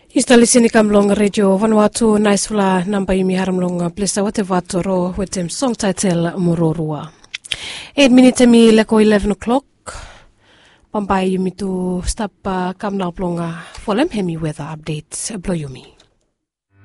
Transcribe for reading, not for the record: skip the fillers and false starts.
Istalisini kamlong radio Vanuatu naisfula namba yumi haramlong plesa wate vatoro wetem song title Mororua. 8 minutes mi leko 11 o'clock. Pambai yumi tu stop kamna plonga folem hemi weather updates blow yumi.